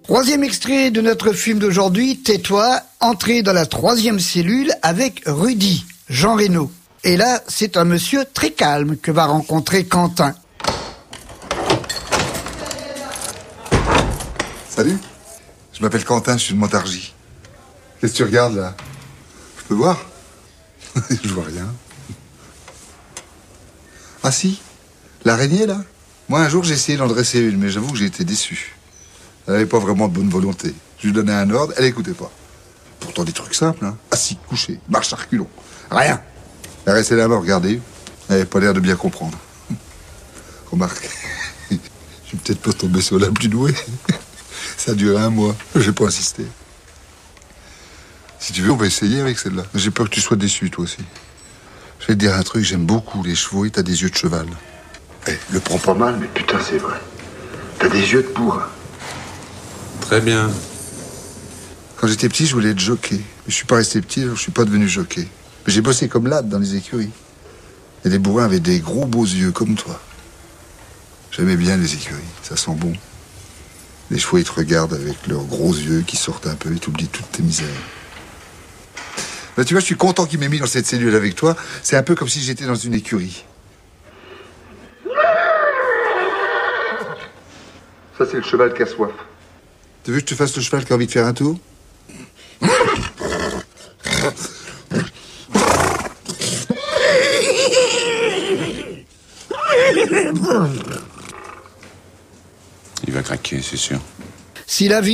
Troisième extrait de notre film d'aujourd'hui, Tais-toi, entrée dans la troisième cellule avec Rudy, Jean Reno. Et là, c'est un monsieur très calme que va rencontrer Quentin. Salut, je m'appelle Quentin, je suis de Montargis. Qu'est-ce que tu regardes là? Je peux voir? Je vois rien. Ah si, l'araignée là? Moi un jour j'ai essayé d'en dresser une, mais j'avoue que j'ai été déçu. Elle n'avait pas vraiment de bonne volonté. Je lui donnais un ordre, elle écoutait pas. Pourtant des trucs simples, hein. Assis, couché, marche à reculons. Rien. Elle restait là-bas, regardez. Elle n'avait pas l'air de bien comprendre. Remarque, je suis peut-être pas tombé sur la plus douée. Ça a duré 1 mois, j'ai pas insisté. Si tu veux, on va essayer avec celle-là. J'ai peur que tu sois déçu, toi aussi. Je vais te dire un truc, j'aime beaucoup les chevaux et t'as des yeux de cheval. Le prends pas mal, mais putain, c'est vrai. T'as des yeux de bourrin. Très bien. Quand j'étais petit, je voulais être jockey. Mais je suis pas resté petit, alors je suis pas devenu jockey. Mais j'ai bossé comme lad dans les écuries. Et les bourrins avaient des gros beaux yeux, comme toi. J'aimais bien les écuries, ça sent bon. Les chevaux, ils te regardent avec leurs gros yeux qui sortent un peu et t'oublies toutes tes misères. Bah, tu vois, je suis content qu'il m'ait mis dans cette cellule avec toi. C'est un peu comme si j'étais dans une écurie. Ça, c'est le cheval qui a soif. Tu veux que je te fasse le cheval qui a envie de faire un tour? Il va craquer, c'est sûr. Si la vie